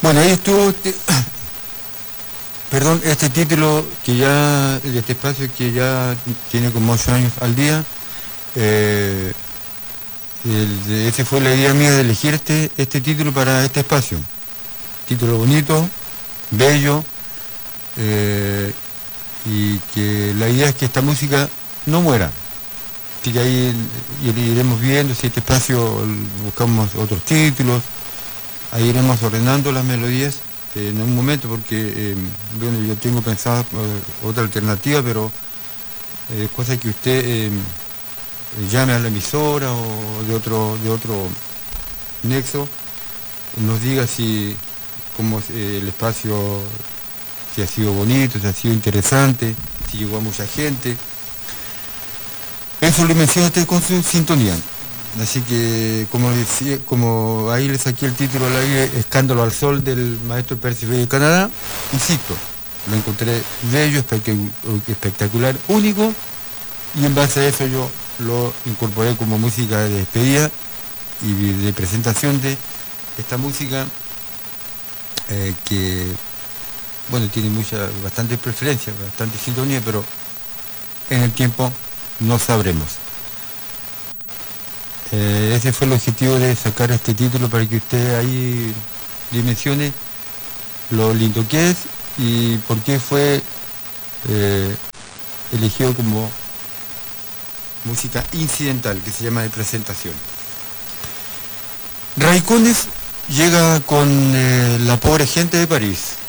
Bueno, ahí estuvo, perdón, este título que ya, de este espacio que ya tiene como 8 años al día, esa fue la idea mía de elegir este título para este espacio. Título bonito, bello, y que la idea es que esta música no muera. Así que ahí iremos viendo si este espacio buscamos otros títulos, ahí iremos ordenando las melodías en un momento, porque bueno, yo tengo pensada otra alternativa, pero cosa que usted llame a la emisora o de otro nexo, nos diga si como el espacio, si ha sido bonito, si ha sido interesante, si llegó a mucha gente. Eso lo menciona usted con su sintonía. Así que, como decía, como ahí le saqué el título al aire, Escándalo al Sol, del maestro Percy Faye de Canadá, insisto, lo encontré bello, espectacular, único, y en base a eso yo lo incorporé como música de despedida y de presentación de esta música que, bueno, tiene bastante preferencia, bastante sintonía, pero en el tiempo no sabremos. Ese fue el objetivo de sacar este título, para que usted ahí dimensione lo lindo que es y por qué fue elegido como música incidental, que se llama de presentación. Raicones llega con La pobre gente de París.